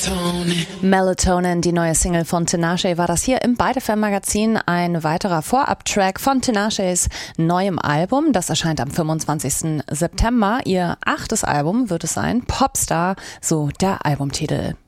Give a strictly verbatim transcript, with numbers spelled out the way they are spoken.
Melatonin, die neue Single von Tinashe, war das hier im Beide Fam Magazin. Ein weiterer Vorab-Track von Tinashes neuem Album. Das erscheint am fünfundzwanzigsten September. Ihr achtes Album wird es sein. Popstar, so der Albumtitel.